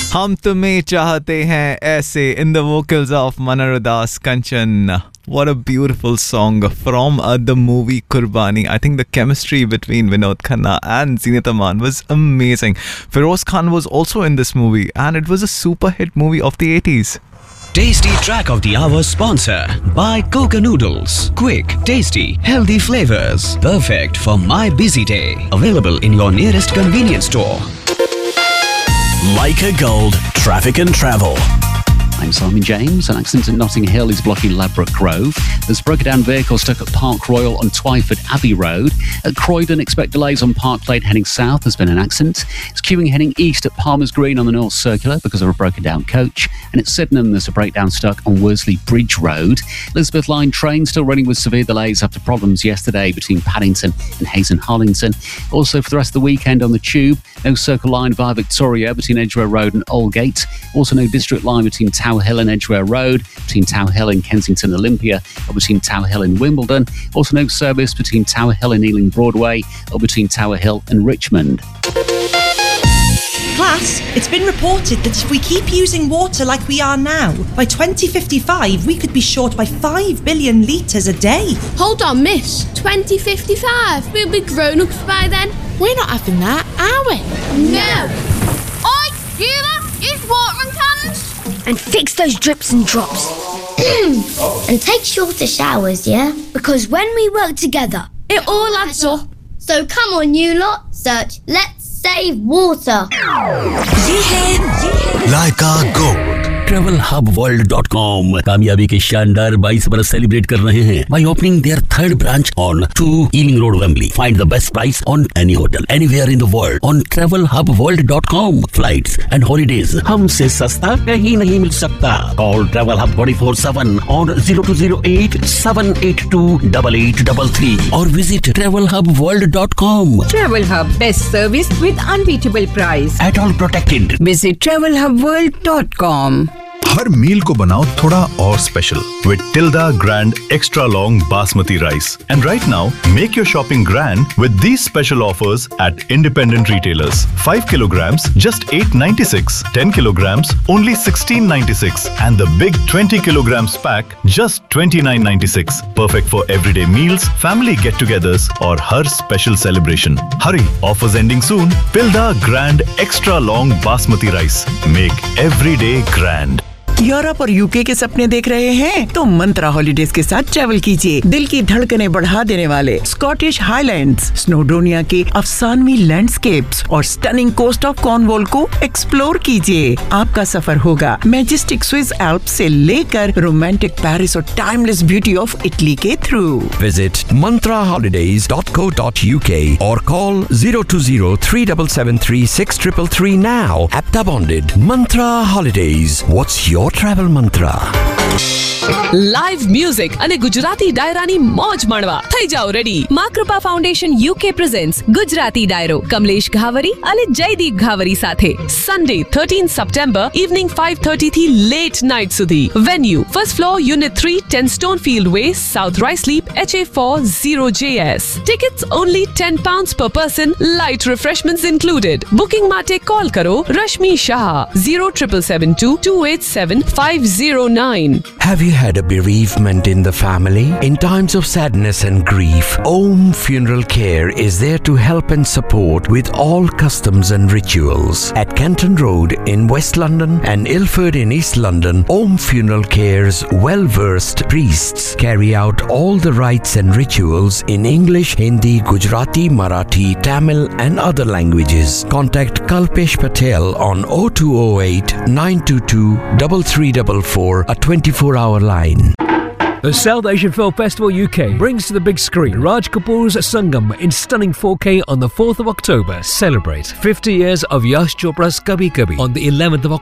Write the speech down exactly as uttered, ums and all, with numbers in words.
हम तुम्हें चाहते हैं ऐसे in the vocals of Manohar Das Kanchan. What a beautiful song from uh, the movie Kurbani. I think the chemistry between Vinod Khanna and Zinat Aman was amazing. Feroz Khan was also in this movie and it was a super hit movie of the eighties. Tasty Track of the Hour sponsor by Coca Noodles. Quick, tasty, healthy flavors. Perfect for my busy day. Available in your nearest convenience store. Leica Gold, Traffic and Travel. I'm Simon James. An accident at Notting Hill is blocking Ladbroke Grove. There's a broken down vehicle stuck at Park Royal on Twyford Abbey Road. At Croydon, expect delays on Park Lane heading south. There's been an accident. It's queuing heading east at Palmer's Green on the North Circular because of a broken down coach. And at Sydenham, there's a breakdown stuck on Worsley Bridge Road. Elizabeth Line train still running with severe delays after problems yesterday between Paddington and Hayes and Harlington. Also, for the rest of the weekend on the Tube, no Circle Line via Victoria between Edgware Road and Aldgate. Also, no District Line between Tower Hill and Edgware Road, between Tower Hill and Kensington Olympia, or between Tower Hill and Wimbledon. Also no service between Tower Hill and Ealing Broadway, or between Tower Hill and Richmond. Class, it's been reported that if we keep using water like we are now, by twenty fifty-five we could be short by five billion litres a day. Hold on, miss. twenty fifty-five? We'll be grown-ups by then. We're not having that, are we? No. Oi, you lot, use watering cans. And fix those drips and drops. And take shorter showers, yeah? Because when we work together, it all adds up. So come on, you lot, search Let's Save Water. Leica Gold. travel hub world dot com कामयाबी के शानदार बाईस बरस celebrate कर रहे हैं by opening their third branch on two Ealing Road, Wembley. Find the best price on any hotel anywhere in the world on travel hub world dot com. Flights and holidays हमसे सस्ता कहीं नहीं मिल सकता. Call Travel Hub twenty-four seven on zero two zero eight seven eight two eight eight three three or visit travel hub world dot com. Travel Hub, best service with unbeatable price. At all protected. Visit travel hub world dot com. हर मील को बनाओ थोड़ा और special with Tilda Grand Extra Long Basmati Rice. And right now, make your shopping grand with these special offers at independent retailers. five kilograms, just eight ninety-six. ten kilograms, only sixteen ninety-six. And the big twenty kilograms pack, just twenty-nine ninety-six. Perfect for everyday meals, family get-togethers, or her special celebration. Hurry, offers ending soon. Tilda Grand Extra Long Basmati Rice. Make every day grand. Europe और UK के सपने देख रहे हैं तो मंत्रा holidays के साथ travel कीजिए. दिल की धड़कनें बढ़ा देने वाले स्कॉटिश हाईलैंड्स, स्नोडोनिया के अफसानवी लैंडस्केप्स और स्टनिंग कोस्ट ऑफ कॉर्नवॉल को एक्सप्लोर कीजिए. आपका सफर होगा मैजेस्टिक स्विस एल्प्स से लेकर रोमांटिक पेरिस और टाइमलेस ब्यूटी ऑफ इटली के through. Visit mantra holidays dot co dot u k or call zero two zero three seven seven three six three three three now. Apta bonded. Mantra Holidays. What's your travel mantra? Live music અને ગુજરાતી ડાયરાની મોજ માણવા થઈ જાઓ ready. માકૃપા foundation UK presents Gujarati ડાયરો કમલેશ ઘાવરી અને જયદીપ ઘાવરી સાથે Sunday thirteenth September evening five thirty થી late night સુધી. Venue first floor unit three ten Stonefield Way, South Ruislip, H A four zero J S. Tickets only ten pounds per person, light refreshments included. Booking માટે call કરો Rashmi Shah zero seven seven two two eight seven five zero nine. Have you had a bereavement in the family? In times of sadness and grief, Om Funeral Care is there to help and support with all customs and rituals. At Canton Road in West London and Ilford in East London, Om Funeral Care's well-versed priests carry out all the rites and rituals in English, Hindi, Gujarati, Marathi, Tamil and other languages. Contact Kalpesh Patel on oh two oh eight nine two two three three four four, a twenty-four hour line. The South Asian Film Festival U K brings to the big screen Raj Kapoor's Sangam in stunning four K on the fourth of October. Celebrate fifty years of Yash Chopra's Kabhi Kabhi on the eleventh of October.